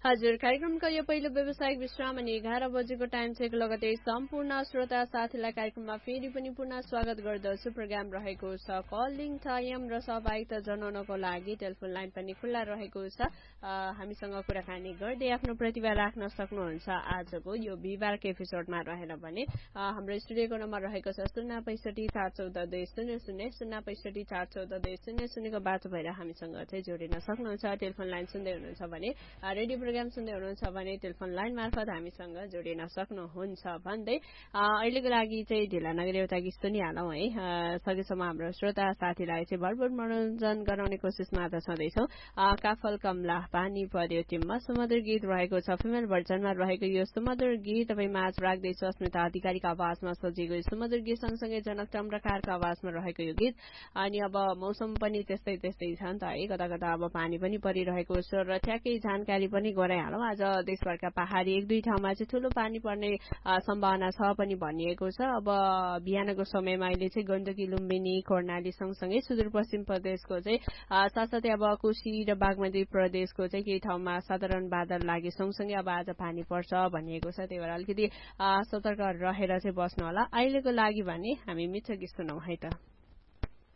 हजुर, कार्यक्रमको यो पहिलो व्यावसायिक विश्राम अनि 11 बजेको टाइम चेक लगतै सम्पूर्ण श्रोता साथीलाई कार्यक्रममा फेरि पनि पुनः स्वागत गर्दछु। प्रोग्राम रहेको छ कलिङ टाइम र सहभागिता जनाउनको लागि टेलिफोन लाइन पनि खुल्ला रहेको छ। हामीसँग कुराकानी गर्दै आफ्नो प्रतिभा राख्न सक्नुहुन्छ। आजको यो बिहिबारको एपिसोडमा रहेन भने हाम्रो स्टुडियोको नम्बर रहेको छ 065744200 065744200 को बाटो भएर हामीसँग चाहिँ जोडिन सक्नुहुन्छ। टेलिफोन लाइन सुन्दै हुनुहुन्छ भने रेडियो प्रोग्राम सुन्दै हुनुहुन्छ भने टेलिफोन लाइन मार्फत हामीसँग जोडिन सक्नुहुन्छ भन्दै अहिलेको लागि चाहिँ ढिला नगरी एउटा गीत सुनिहालौँ है। सकेसम्म हाम्रो श्रोता साथीलाई चाहिँ भरपूर मनोरञ्जन गराउने कोसिसमा त छँदैछौँ। काफल कमला पानी पर्यो तिम्मा सुमधुर गीत रहेको छ। फिमेल भर्जनमा रहेको यो सुमधुर गीत तपाईँ माझ राख्दैछु। अस्मिता अधिकारीको आवाजमा सजिएको यो सुमधुर गीत सँगसँगै जनक टम्रकारको आवाजमा रहेको यो गीत। अनि अब मौसम पनि त्यस्तै छ नि त है, कता कता अब पानी पनि परिरहेको छ र ठ्याक्कै जानकारी पनि गराइहालौँ। आज देशभरका पहाडी एक दुई ठाउँमा चाहिँ ठूलो पानी पर्ने सम्भावना छ पनि भनिएको छ। अब बिहानको समयमा अहिले चाहिँ गण्डकी लुम्बिनी कर्णाली सँगसँगै सुदूरपश्चिम प्रदेशको चाहिँ साथसाथै अब कोशी र बागमती प्रदेशको चाहिँ केही ठाउँमा साधारण बादल लागे सँगसँगै अब आज पानी पर्छ भनिएको छ। त्यही भएर अलिकति सतर्क रहेर चाहिँ बस्नु होला। अहिलेको लागि भने हामी मिठो गीत सुनौँ है त।